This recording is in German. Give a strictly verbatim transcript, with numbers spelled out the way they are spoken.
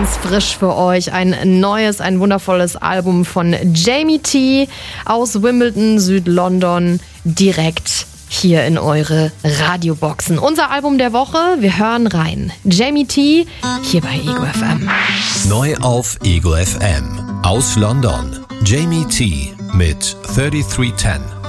ganz frisch für euch ein neues, ein wundervolles Album von Jamie T aus Wimbledon, Südlondon, direkt hier in eure Radioboxen. Unser Album der Woche, wir hören rein. Jamie T hier bei Ego F M. Neu auf Ego F M. Aus London, Jamie T mit dreiunddreißig zehn.